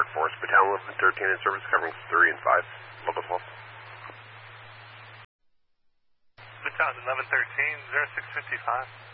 Force Battalion 1113 in service, covering 3 and 5, local 12. Battalion 1113, 0655.